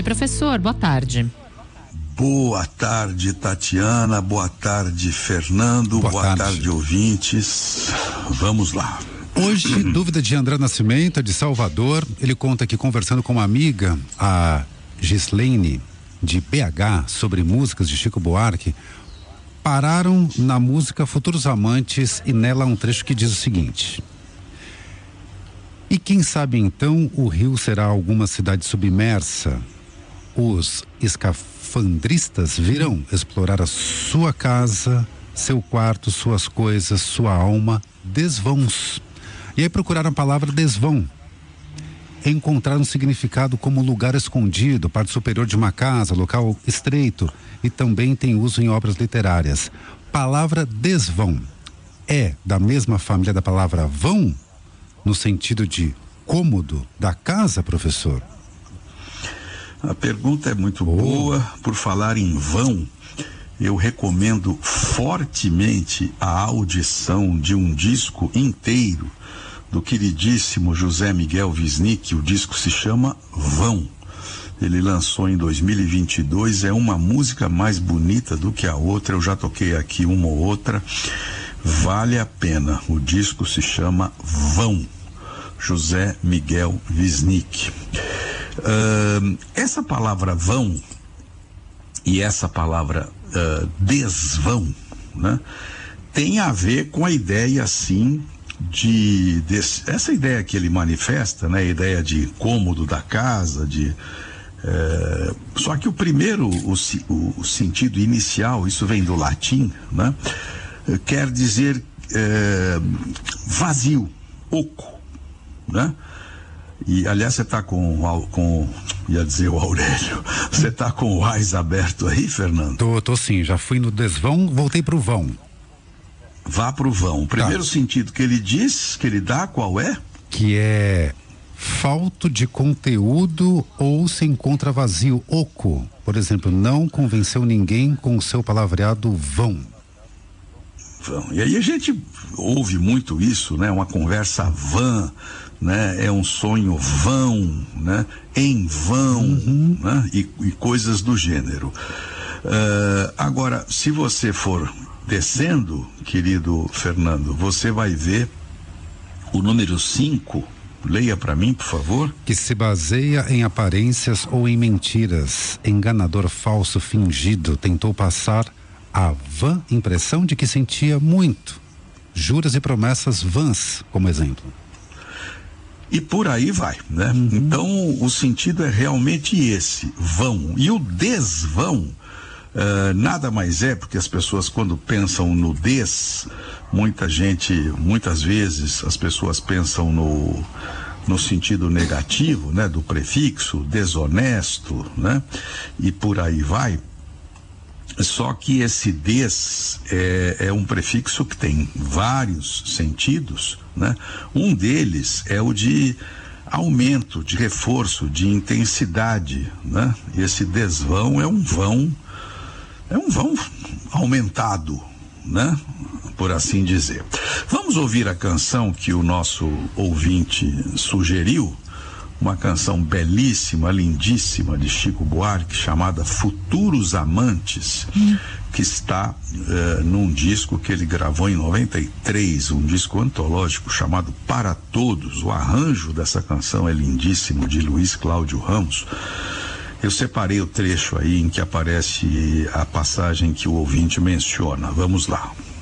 professor, boa tarde. Boa tarde, Tatiana, boa tarde, Fernando, boa tarde, ouvintes. Vamos lá. Hoje, dúvida de André Nascimento, de Salvador. Ele conta que conversando com uma amiga, a Gislaine, de BH, sobre músicas de Chico Buarque, pararam na música Futuros Amantes e nela um trecho que diz o seguinte: e quem sabe então o rio será alguma cidade submersa? Os escafandristas virão explorar a sua casa, seu quarto, suas coisas, sua alma, desvãos. E aí procuraram a palavra desvão. Encontraram um significado como lugar escondido, parte superior de uma casa, local estreito, e também tem uso em obras literárias. Palavra desvão é da mesma família da palavra vão, no sentido de cômodo da casa, professor? A pergunta é muito boa. Por falar em vão, eu recomendo fortemente a audição de um disco inteiro do queridíssimo José Miguel Wisnik. O disco se chama Vão. Ele lançou em 2022, é uma música mais bonita do que a outra, eu já toquei aqui uma ou outra, vale a pena. O disco se chama Vão, José Miguel Wisnik. Essa palavra vão e essa palavra desvão, né, tem a ver com a ideia, assim, essa ideia que ele manifesta, né, a ideia de cômodo da casa, só que o sentido inicial, isso vem do latim, né, quer dizer vazio, oco, né? E, aliás, você está ia dizer o Aurélio, você está com o AIS aberto aí, Fernando? Tô sim, já fui no desvão, voltei pro vão. Vá pro vão. O primeiro sentido que ele diz, que ele dá, qual é? Que é falto de conteúdo ou se encontra vazio, oco. Por exemplo, não convenceu ninguém com o seu palavreado vão. E aí a gente ouve muito isso, né? Uma conversa vã, né? É um sonho vão, né? Em vão, né? E coisas do gênero. Agora, se você for descendo, querido Fernando, você vai ver o número 5, leia para mim, por favor. Que se baseia em aparências ou em mentiras, enganador, falso, fingido, tentou passar a vã impressão de que sentia muito, juras e promessas vãs, como exemplo. E por aí vai, né? Então, o sentido é realmente esse, vão. E o desvão, nada mais é, porque as pessoas, quando pensam no muitas vezes as pessoas pensam no sentido negativo, né? Do prefixo, desonesto, né? E por aí vai. Só que esse des é um prefixo que tem vários sentidos, né? Um deles é o de aumento, de reforço, de intensidade, né? Esse desvão é um vão aumentado, né? Por assim dizer. Vamos ouvir a canção que o nosso ouvinte sugeriu, uma canção belíssima, lindíssima de Chico Buarque, chamada Futuros Amantes, que está num disco que ele gravou em 93, um disco antológico chamado Para Todos. O arranjo dessa canção é lindíssimo, de Luiz Cláudio Ramos. Eu separei o trecho aí em que aparece a passagem que o ouvinte menciona. Vamos lá.